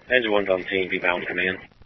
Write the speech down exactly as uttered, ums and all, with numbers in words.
Engine one's on T and P bound, come in.